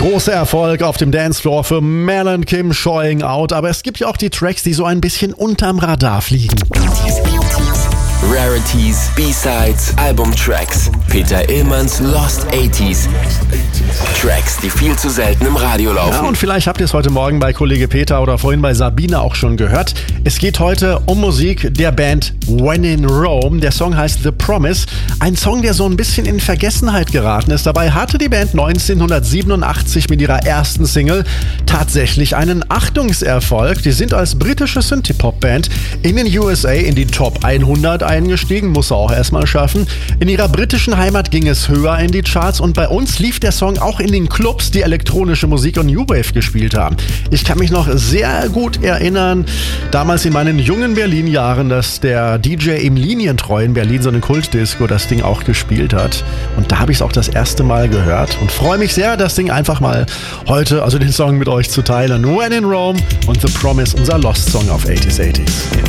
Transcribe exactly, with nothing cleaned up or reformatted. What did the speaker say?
Großer Erfolg auf dem Dancefloor für Mel und Kim, Showing Out. Aber es gibt ja auch die Tracks, die so ein bisschen unterm Radar fliegen. Rarities, B-Sides, Albumtracks. Peter Illmanns Lost achtziger. Tracks, die viel zu selten im Radio laufen. Ja, und vielleicht habt ihr es heute Morgen bei Kollege Peter oder vorhin bei Sabine auch schon gehört. Es geht heute um Musik der Band When in Rome. Der Song heißt The Promise. Ein Song, der so ein bisschen in Vergessenheit geraten ist. Dabei hatte die Band neunzehnhundertsiebenundachtzig mit ihrer ersten Single tatsächlich einen Achtungserfolg. Die sind als britische Synthie-Pop-Band in den U S A in die Top hundert eingestiegen. Muss er auch erstmal schaffen. In ihrer britischen Heimat ging es höher in die Charts und bei uns lief der Song auch in den Clubs, die elektronische Musik und New Wave gespielt haben. Ich kann mich noch sehr gut erinnern, damals in meinen jungen Berlin-Jahren, dass der D J im Linientreu in Berlin, so eine Kultdisco, das Ding auch gespielt hat. Und da habe ich es auch das erste Mal gehört und freue mich sehr, das Ding einfach mal heute, also den Song mit euch zu teilen. When in Rome und The Promise, unser Lost Song auf achtziger.